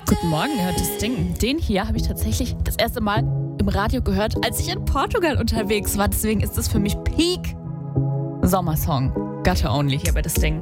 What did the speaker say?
Guten Morgen, ihr hört das Ding. Den hier habe ich tatsächlich das erste Mal im Radio gehört, als ich in Portugal unterwegs war. Deswegen ist das für mich Peak Sommersong. Gutter Only hier bei das Ding.